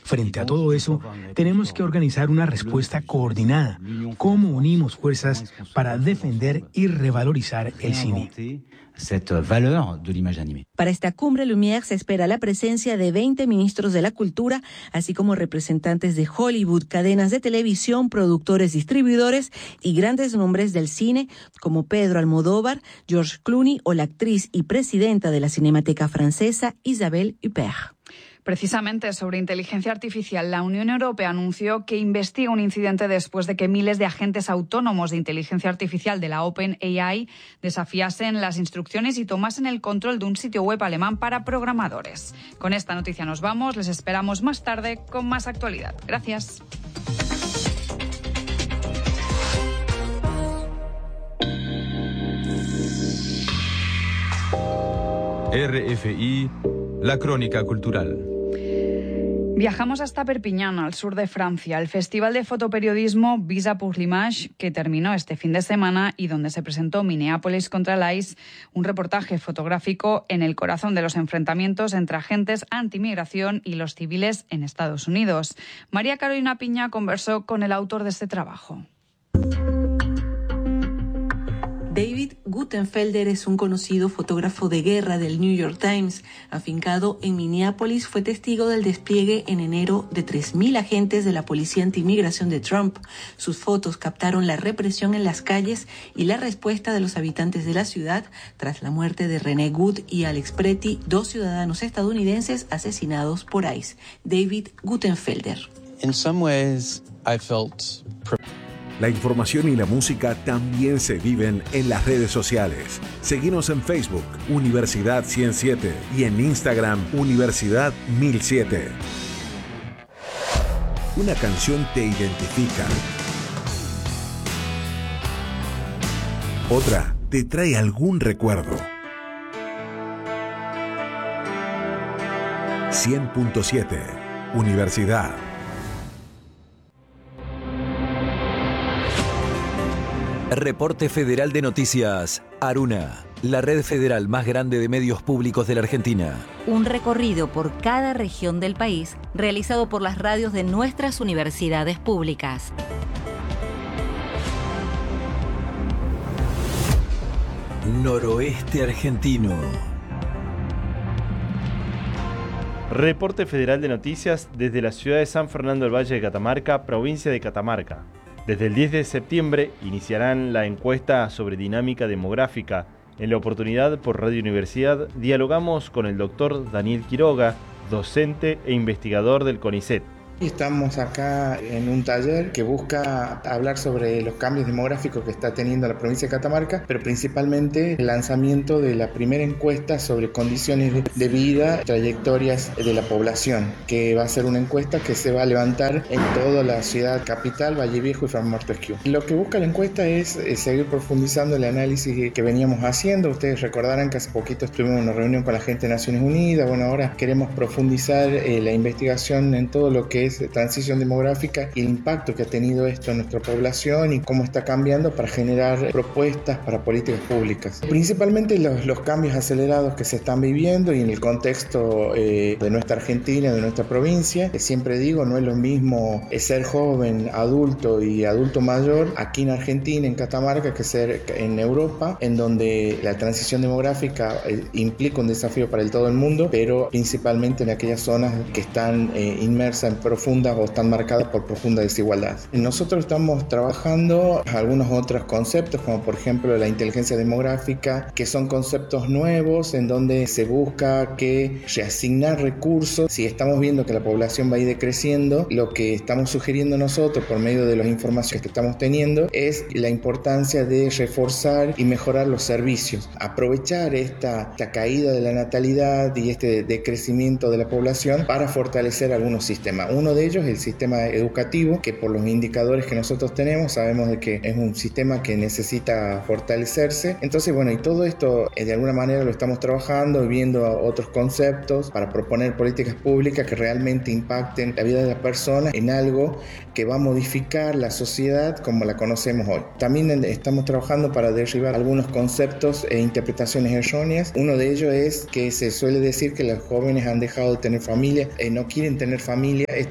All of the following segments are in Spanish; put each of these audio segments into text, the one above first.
Frente a todo eso, tenemos que organizar una respuesta coordinada. ¿Cómo unimos fuerzas para defender y revalorizar el cine? Para esta cumbre Lumière se espera la presencia de 20 ministros de la cultura, así como representantes de Hollywood, cadenas de televisión, productores, distribuidores y grandes nombres del cine como Pedro Almodóvar, George Clooney o la actriz y presidenta de la Cinemateca Francesa, Isabelle Huppert. Precisamente sobre inteligencia artificial, la Unión Europea anunció que investiga un incidente después de que miles de agentes autónomos de inteligencia artificial de la OpenAI desafiasen las instrucciones y tomasen el control de un sitio web alemán para programadores. Con esta noticia nos vamos, les esperamos más tarde con más actualidad. Gracias. RFI, la crónica cultural. Viajamos hasta Perpiñán, al sur de Francia, el festival de fotoperiodismo Visa pour l'Image, que terminó este fin de semana y donde se presentó Minneapolis contra l'ICE, un reportaje fotográfico en el corazón de los enfrentamientos entre agentes antimigración y los civiles en Estados Unidos. María Carolina Piña conversó con el autor de este trabajo. David Guttenfelder es un conocido fotógrafo de guerra del New York Times. Afincado en Minneapolis, fue testigo del despliegue en enero de 3.000 agentes de la Policía Antimigración de Trump. Sus fotos captaron la represión en las calles y la respuesta de los habitantes de la ciudad tras la muerte de René Good y Alex Pretty, 2 ciudadanos estadounidenses asesinados por ICE. David Guttenfelder. In some ways, I felt La información y la música también se viven en las redes sociales. Seguinos en Facebook, Universidad 107, y en Instagram, Universidad 1007. Una canción te identifica. Otra te trae algún recuerdo. 100.7, Universidad. Reporte Federal de Noticias, Aruna, la red federal más grande de medios públicos de la Argentina. Un recorrido por cada región del país realizado por las radios de nuestras universidades públicas. Noroeste argentino. Reporte Federal de Noticias desde la ciudad de San Fernando del Valle de Catamarca, provincia de Catamarca. Desde el 10 de septiembre iniciarán la encuesta sobre dinámica demográfica. En la oportunidad, por Radio Universidad, dialogamos con el doctor Daniel Quiroga, docente e investigador del CONICET. Estamos acá en un taller que busca hablar sobre los cambios demográficos que está teniendo la provincia de Catamarca, pero principalmente el lanzamiento de la primera encuesta sobre condiciones de vida, trayectorias de la población, que va a ser una encuesta que se va a levantar en toda la ciudad capital, Valle Viejo y Fray Montesquieu. Lo que busca la encuesta es seguir profundizando el análisis que veníamos haciendo. Ustedes recordarán que hace poquito estuvimos en una reunión con la gente de Naciones Unidas. Bueno, ahora queremos profundizar la investigación en todo lo que es transición demográfica y el impacto que ha tenido esto en nuestra población y cómo está cambiando para generar propuestas para políticas públicas. Principalmente los cambios acelerados que se están viviendo y en el contexto de nuestra Argentina, de nuestra provincia. Siempre digo, no es lo mismo ser joven, adulto y adulto mayor aquí en Argentina, en Catamarca, que ser en Europa, en donde la transición demográfica implica un desafío para todo el mundo, pero principalmente en aquellas zonas que están inmersas en profundas o están marcadas por profunda desigualdad. Nosotros estamos trabajando algunos otros conceptos, como por ejemplo la inteligencia demográfica, que son conceptos nuevos en donde se busca que reasignar recursos. Si estamos viendo que la población va a ir decreciendo, lo que estamos sugiriendo nosotros por medio de las informaciones que estamos teniendo es la importancia de reforzar y mejorar los servicios, aprovechar esta caída de la natalidad y este decrecimiento de la población para fortalecer algunos sistemas. Uno de ellos es el sistema educativo, que por los indicadores que nosotros tenemos sabemos de que es un sistema que necesita fortalecerse. Entonces, bueno, y todo esto de alguna manera lo estamos trabajando y viendo otros conceptos para proponer políticas públicas que realmente impacten la vida de las personas en algo que va a modificar la sociedad como la conocemos hoy. También estamos trabajando para derribar algunos conceptos e interpretaciones erróneas. Uno de ellos es que se suele decir que los jóvenes han dejado de tener familia, no quieren tener familia. Esto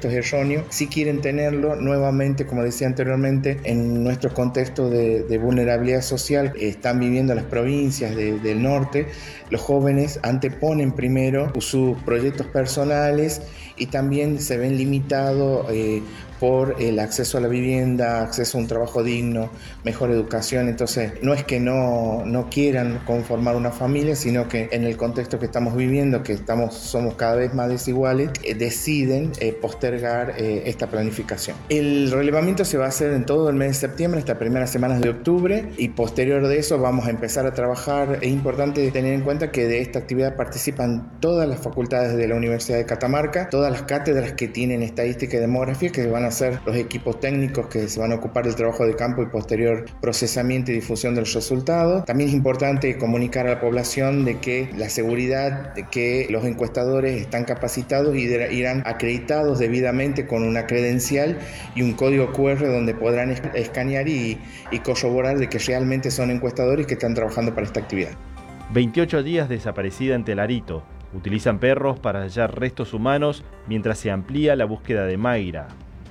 esto es erróneo. Si quieren tenerlo, nuevamente, como decía anteriormente, en nuestro contexto de vulnerabilidad social, están viviendo las provincias del norte, los jóvenes anteponen primero sus proyectos personales y también se ven limitados por el acceso a la vivienda, acceso a un trabajo digno, mejor educación. Entonces, no es que no quieran conformar una familia, sino que en el contexto que estamos viviendo, que somos cada vez más desiguales, deciden postergar esta planificación. El relevamiento se va a hacer en todo el mes de septiembre, hasta primeras semanas de octubre, y posterior de eso vamos a empezar a trabajar. Es importante tener en cuenta que de esta actividad participan todas las facultades de la Universidad de Catamarca, todas las cátedras que tienen estadística y demografía, que van a ser los equipos técnicos que se van a ocupar del trabajo de campo y posterior procesamiento y difusión de los resultados. También es importante comunicar a la población de que la seguridad, de que los encuestadores están capacitados y irán acreditados debidamente con una credencial y un código QR donde podrán escanear y corroborar de que realmente son encuestadores que están trabajando para esta actividad. 28 días desaparecida en Telarito. Utilizan perros para hallar restos humanos mientras se amplía la búsqueda de Mayra.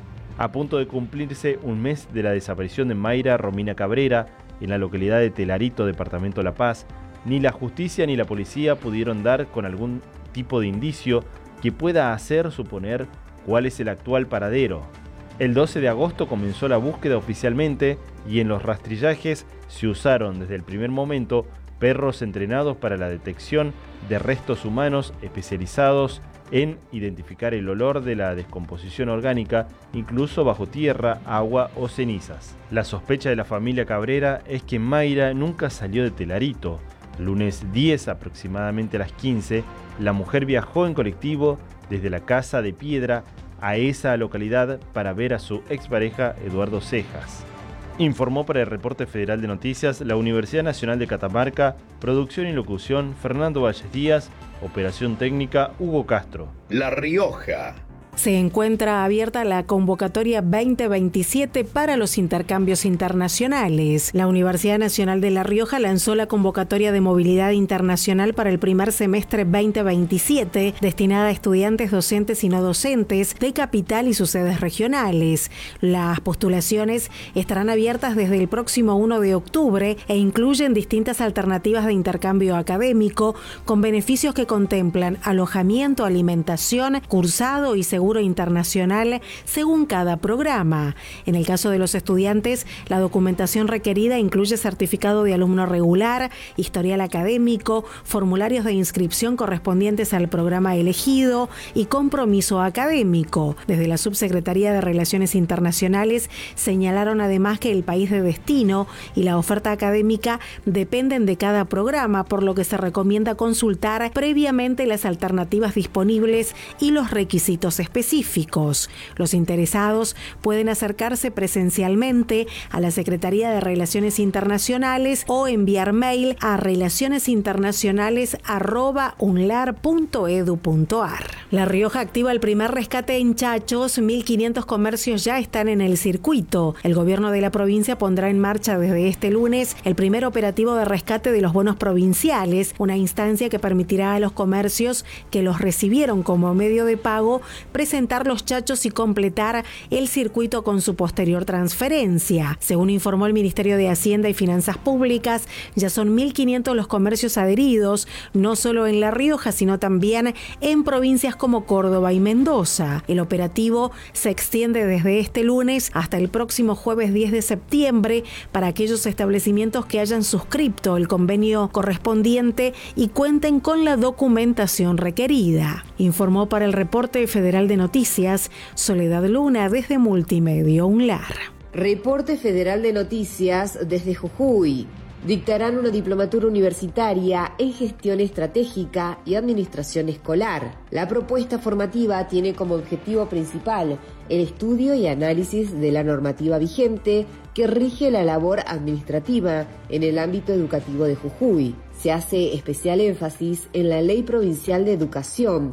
A punto de cumplirse un mes de la desaparición de Mayra Romina Cabrera en la localidad de Telarito, departamento La Paz, ni la justicia ni la policía pudieron dar con algún tipo de indicio que pueda hacer suponer cuál es el actual paradero. El 12 de agosto comenzó la búsqueda oficialmente y en los rastrillajes se usaron desde el primer momento perros entrenados para la detección de restos humanos especializados en identificar el olor de la descomposición orgánica, incluso bajo tierra, agua o cenizas. La sospecha de la familia Cabrera es que Mayra nunca salió de Telarito. Lunes 10, aproximadamente a las 15, la mujer viajó en colectivo desde la Casa de Piedra a esa localidad para ver a su expareja Eduardo Cejas. Informó para el Reporte Federal de Noticias la Universidad Nacional de Catamarca, producción y locución Fernando Valles Díaz, operación técnica Hugo Castro. La Rioja. Se encuentra abierta la convocatoria 2027 para los intercambios internacionales. La Universidad Nacional de La Rioja lanzó la convocatoria de movilidad internacional para el primer semestre 2027, destinada a estudiantes, docentes y no docentes de capital y sus sedes regionales. Las postulaciones estarán abiertas desde el próximo 1 de octubre e incluyen distintas alternativas de intercambio académico con beneficios que contemplan alojamiento, alimentación, cursado y seguro internacional según cada programa. En el caso de los estudiantes, la documentación requerida incluye certificado de alumno regular, historial académico, formularios de inscripción correspondientes al programa elegido y compromiso académico. Desde la Subsecretaría de Relaciones Internacionales señalaron además que el país de destino y la oferta académica dependen de cada programa, por lo que se recomienda consultar previamente las alternativas disponibles y los requisitos específicos. Los interesados pueden acercarse presencialmente a la Secretaría de Relaciones Internacionales o enviar mail a relacionesinternacionales@unlar.edu.ar. La Rioja activa el primer rescate en Chachos. 1.500 comercios ya están en el circuito. El gobierno de la provincia pondrá en marcha desde este lunes el primer operativo de rescate de los bonos provinciales, una instancia que permitirá a los comercios que los recibieron como medio de pago presentar los chachos y completar el circuito con su posterior transferencia. Según informó el Ministerio de Hacienda y Finanzas Públicas, ya son 1.500 los comercios adheridos, no solo en La Rioja, sino también en provincias como Córdoba y Mendoza. El operativo se extiende desde este lunes hasta el próximo jueves 10 de septiembre para aquellos establecimientos que hayan suscrito el convenio correspondiente y cuenten con la documentación requerida. Informó para el Reporte Federal de Noticias Soledad Luna desde Multimedio UNLAR. Reporte Federal de Noticias desde Jujuy. Dictarán una diplomatura universitaria en gestión estratégica y administración escolar. La propuesta formativa tiene como objetivo principal el estudio y análisis de la normativa vigente que rige la labor administrativa en el ámbito educativo de Jujuy. Se hace especial énfasis en la Ley Provincial de Educación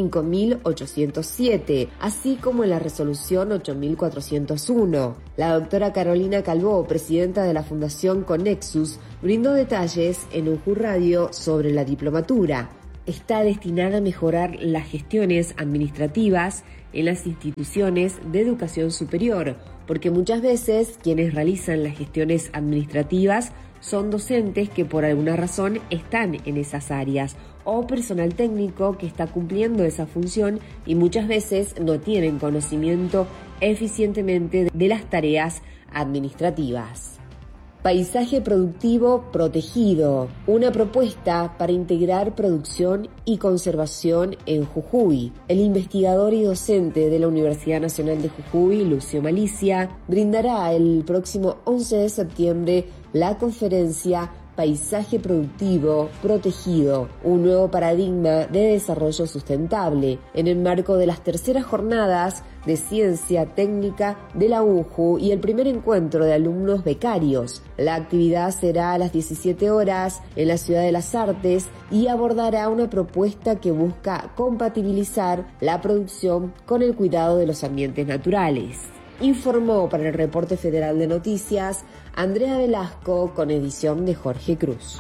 5.807, así como en la Resolución 8.401. La doctora Carolina Calvó, presidenta de la Fundación Conexus, brindó detalles en UJU Radio sobre la diplomatura. Está destinada a mejorar las gestiones administrativas en las instituciones de educación superior, porque muchas veces quienes realizan las gestiones administrativas son docentes que por alguna razón están en esas áreas o personal técnico que está cumpliendo esa función y muchas veces no tienen conocimiento eficientemente de las tareas administrativas. Paisaje productivo protegido, una propuesta para integrar producción y conservación en Jujuy. El investigador y docente de la Universidad Nacional de Jujuy, Lucio Malicia, brindará el próximo 11 de septiembre la conferencia Paisaje productivo protegido, un nuevo paradigma de desarrollo sustentable, en el marco de las terceras jornadas de ciencia técnica de la UJU y el primer encuentro de alumnos becarios. La actividad será a las 17 horas en la Ciudad de las Artes y abordará una propuesta que busca compatibilizar la producción con el cuidado de los ambientes naturales. Informó para el Reporte Federal de Noticias Andrea Velasco con edición de Jorge Cruz.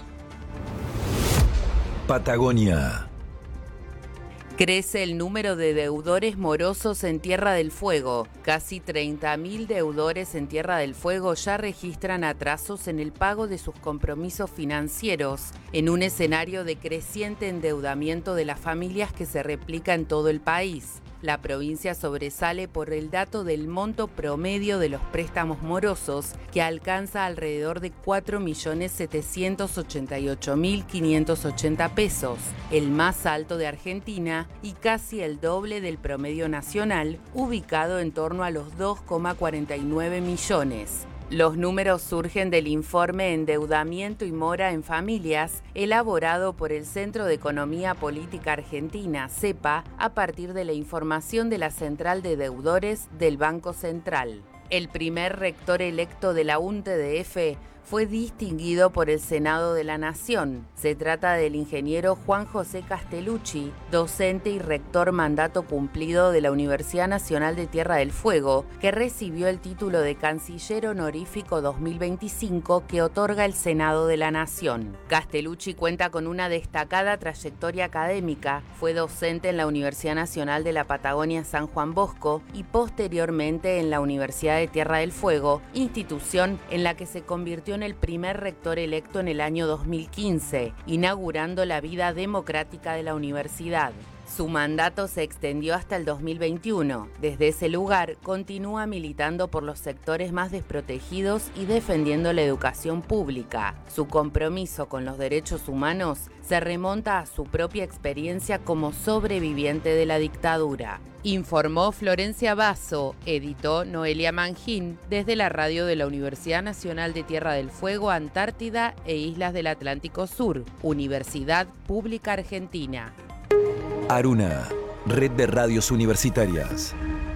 Patagonia. Crece el número de deudores morosos en Tierra del Fuego. Casi 30.000 deudores en Tierra del Fuego ya registran atrasos en el pago de sus compromisos financieros, en un escenario de creciente endeudamiento de las familias que se replica en todo el país. La provincia sobresale por el dato del monto promedio de los préstamos morosos, que alcanza alrededor de 4.788.580 pesos, el más alto de Argentina y casi el doble del promedio nacional, ubicado en torno a los 2,49 millones. Los números surgen del informe Endeudamiento y Mora en Familias, elaborado por el Centro de Economía Política Argentina, CEPA, a partir de la información de la Central de Deudores del Banco Central. El primer rector electo de la UNTDF fue distinguido por el Senado de la Nación. Se trata del ingeniero Juan José Castellucci, docente y rector mandato cumplido de la Universidad Nacional de Tierra del Fuego, que recibió el título de Canciller Honorífico 2025 que otorga el Senado de la Nación. Castellucci cuenta con una destacada trayectoria académica, fue docente en la Universidad Nacional de la Patagonia San Juan Bosco y posteriormente en la Universidad de Tierra del Fuego, institución en la que se convirtió en el primer rector electo en el año 2015, inaugurando la vida democrática de la universidad. Su mandato se extendió hasta el 2021. Desde ese lugar, continúa militando por los sectores más desprotegidos y defendiendo la educación pública. Su compromiso con los derechos humanos se remonta a su propia experiencia como sobreviviente de la dictadura. Informó Florencia Basso, editó Noelia Mangín, desde la radio de la Universidad Nacional de Tierra del Fuego, Antártida e Islas del Atlántico Sur, Universidad Pública Argentina. Aruna, red de radios universitarias.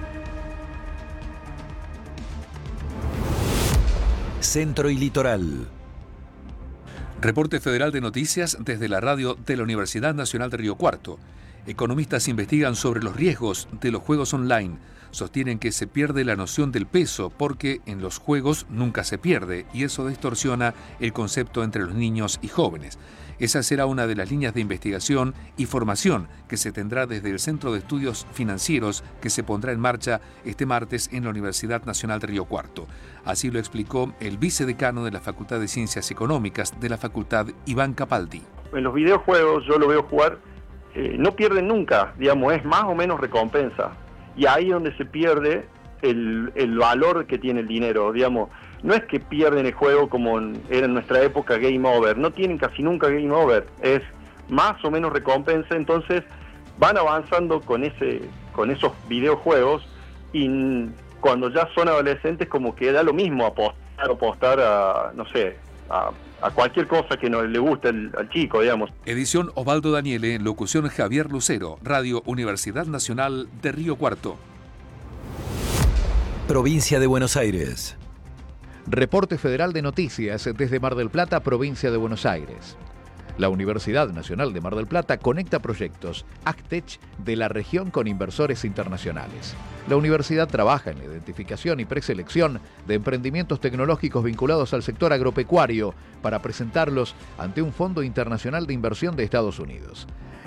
Centro y Litoral. Reporte Federal de Noticias desde la radio de la Universidad Nacional de Río Cuarto. Economistas investigan sobre los riesgos de los juegos online. Sostienen que se pierde la noción del peso porque en los juegos nunca se pierde y eso distorsiona el concepto entre los niños y jóvenes. Esa será una de las líneas de investigación y formación que se tendrá desde el Centro de Estudios Financieros que se pondrá en marcha este martes en la Universidad Nacional de Río Cuarto. Así lo explicó el vicedecano de la Facultad de Ciencias Económicas de la Facultad, Iván Capaldi. En los videojuegos yo lo veo jugar, no pierden nunca, digamos, es más o menos recompensa. Y ahí es donde se pierde el valor que tiene el dinero, digamos. No es que pierden el juego como era en nuestra época game over, no tienen casi nunca game over, es más o menos recompensa, entonces van avanzando con esos videojuegos y cuando ya son adolescentes como que da lo mismo apostar a, no sé, a cualquier cosa que no le guste al chico, digamos. Edición Osvaldo Daniele, locución Javier Lucero, Radio Universidad Nacional de Río Cuarto. Provincia de Buenos Aires. Reporte Federal de Noticias desde Mar del Plata, provincia de Buenos Aires. La Universidad Nacional de Mar del Plata conecta proyectos ACTECH de la región con inversores internacionales. La universidad trabaja en la identificación y preselección de emprendimientos tecnológicos vinculados al sector agropecuario para presentarlos ante un fondo internacional de inversión de Estados Unidos.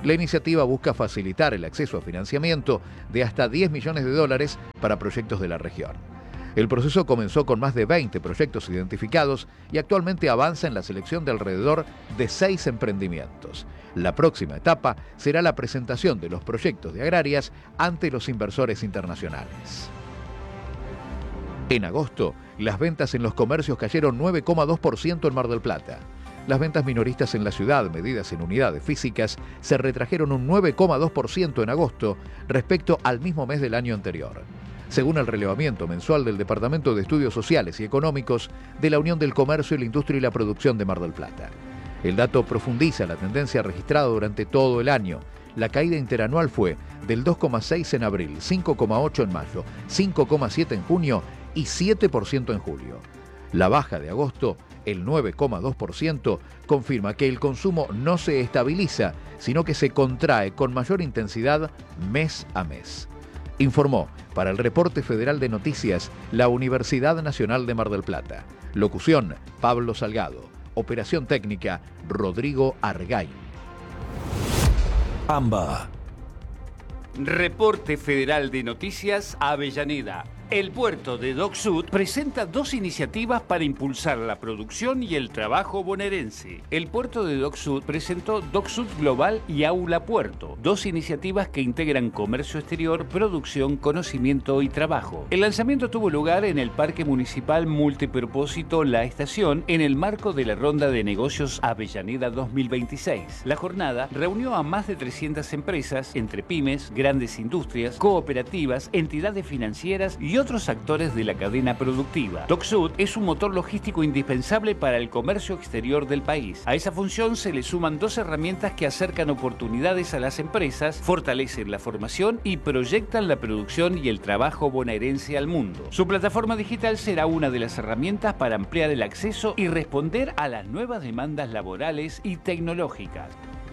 La iniciativa busca facilitar el acceso a financiamiento de hasta $10 millones para proyectos de la región. El proceso comenzó con más de 20 proyectos identificados y actualmente avanza en la selección de alrededor de 6 emprendimientos. La próxima etapa será la presentación de los proyectos de agrarias ante los inversores internacionales. En agosto, las ventas en los comercios cayeron 9,2% en Mar del Plata. Las ventas minoristas en la ciudad, medidas en unidades físicas, se retrajeron un 9,2% en agosto respecto al mismo mes del año anterior, según el relevamiento mensual del Departamento de Estudios Sociales y Económicos de la Unión del Comercio, la Industria y la Producción de Mar del Plata. El dato profundiza la tendencia registrada durante todo el año. La caída interanual fue del 2,6% en abril, 5,8% en mayo, 5,7% en junio y 7% en julio. La baja de agosto, el 9,2%, confirma que el consumo no se estabiliza, sino que se contrae con mayor intensidad mes a mes. Informó para el Reporte Federal de Noticias la Universidad Nacional de Mar del Plata. Locución, Pablo Salgado. Operación técnica, Rodrigo Argay. AMBA. Reporte Federal de Noticias, Avellaneda. El puerto de Dock Sud presenta 2 iniciativas para impulsar la producción y el trabajo bonaerense. El puerto de Dock Sud presentó Dock Sud Global y Aula Puerto, 2 iniciativas que integran comercio exterior, producción, conocimiento y trabajo. El lanzamiento tuvo lugar en el Parque Municipal Multipropósito La Estación, en el marco de la Ronda de Negocios Avellaneda 2026. La jornada reunió a más de 300 empresas, entre pymes, grandes industrias, cooperativas, entidades financieras y otros actores de la cadena productiva. Dock Sud es un motor logístico indispensable para el comercio exterior del país. A esa función se le suman 2 herramientas que acercan oportunidades a las empresas, fortalecen la formación y proyectan la producción y el trabajo bonaerense al mundo. Su plataforma digital será una de las herramientas para ampliar el acceso y responder a las nuevas demandas laborales y tecnológicas.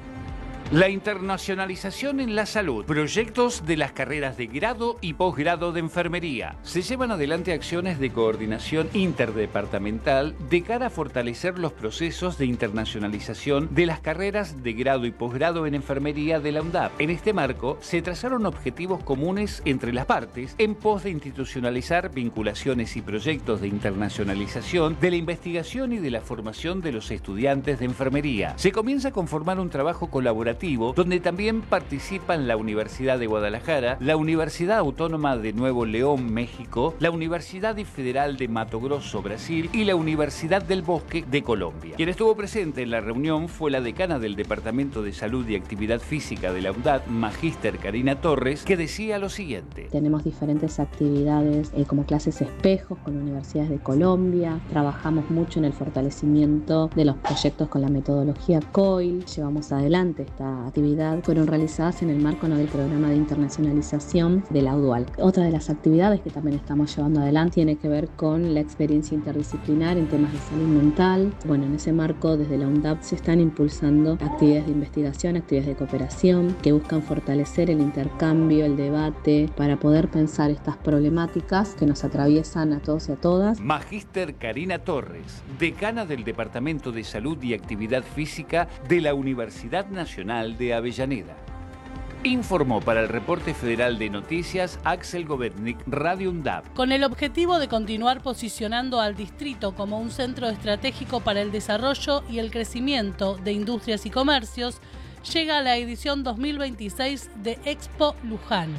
La internacionalización en la salud. Proyectos de las carreras de grado y posgrado de enfermería. Se llevan adelante acciones de coordinación interdepartamental de cara a fortalecer los procesos de internacionalización de las carreras de grado y posgrado en enfermería de la UNDAP. En este marco, se trazaron objetivos comunes entre las partes en pos de institucionalizar vinculaciones y proyectos de internacionalización de la investigación y de la formación de los estudiantes de enfermería. Se comienza a conformar un trabajo colaborativo donde también participan la Universidad de Guadalajara, la Universidad Autónoma de Nuevo León, México, la Universidad Federal de Mato Grosso, Brasil y la Universidad del Bosque de Colombia. Quien estuvo presente en la reunión fue la decana del Departamento de Salud y Actividad Física de la UNDAD, Magíster Karina Torres, que decía lo siguiente. Tenemos diferentes actividades como clases espejos con universidades de Colombia, trabajamos mucho en el fortalecimiento de los proyectos con la metodología COIL, llevamos adelante esta actividad, fueron realizadas en el marco del programa de internacionalización de la UDUAL. Otra de las actividades que también estamos llevando adelante tiene que ver con la experiencia interdisciplinar en temas de salud mental. Bueno, en ese marco desde la UNDAP se están impulsando actividades de investigación, actividades de cooperación que buscan fortalecer el intercambio, el debate, para poder pensar estas problemáticas que nos atraviesan a todos y a todas. Magíster Karina Torres, decana del Departamento de Salud y Actividad Física de la Universidad Nacional de Avellaneda. Informó para el Reporte Federal de Noticias Axel Govetnik, Radio UNDAP. Con el objetivo de continuar posicionando al distrito como un centro estratégico para el desarrollo y el crecimiento de industrias y comercios, llega la edición 2026 de Expo Luján.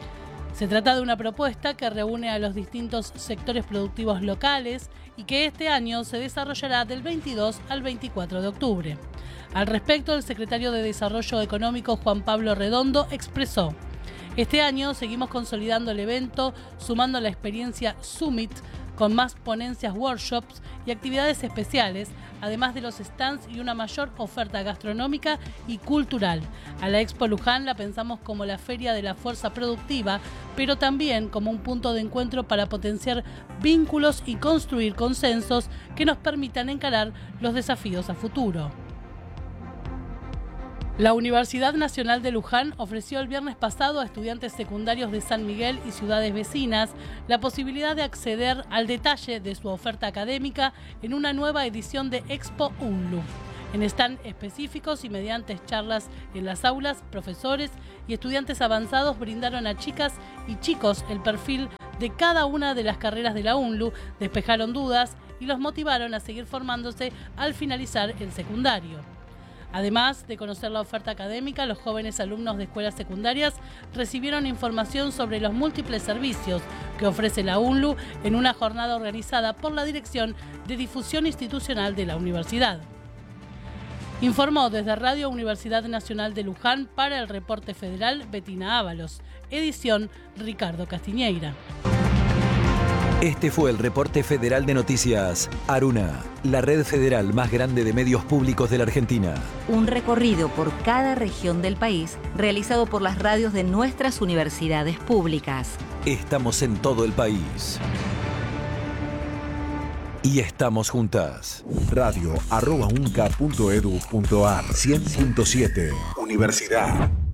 Se trata de una propuesta que reúne a los distintos sectores productivos locales y que este año se desarrollará del 22 al 24 de octubre. Al respecto, el secretario de Desarrollo Económico, Juan Pablo Redondo, expresó: este año seguimos consolidando el evento, sumando la experiencia Summit, con más ponencias, workshops y actividades especiales, además de los stands y una mayor oferta gastronómica y cultural. A la Expo Luján la pensamos como la feria de la fuerza productiva, pero también como un punto de encuentro para potenciar vínculos y construir consensos que nos permitan encarar los desafíos a futuro. La Universidad Nacional de Luján ofreció el viernes pasado a estudiantes secundarios de San Miguel y ciudades vecinas la posibilidad de acceder al detalle de su oferta académica en una nueva edición de Expo UNLU. En stand específicos y mediante charlas en las aulas, profesores y estudiantes avanzados brindaron a chicas y chicos el perfil de cada una de las carreras de la UNLU, despejaron dudas y los motivaron a seguir formándose al finalizar el secundario. Además de conocer la oferta académica, los jóvenes alumnos de escuelas secundarias recibieron información sobre los múltiples servicios que ofrece la UNLU en una jornada organizada por la Dirección de Difusión Institucional de la Universidad. Informó desde Radio Universidad Nacional de Luján para el Reporte Federal Betina Ábalos, edición Ricardo Castiñeira. Este fue el Reporte Federal de Noticias Aruna, la red federal más grande de medios públicos de la Argentina. Un recorrido por cada región del país realizado por las radios de nuestras universidades públicas. Estamos en todo el país. Y estamos juntas. Radio@unca.edu.ar 100.7 Universidad.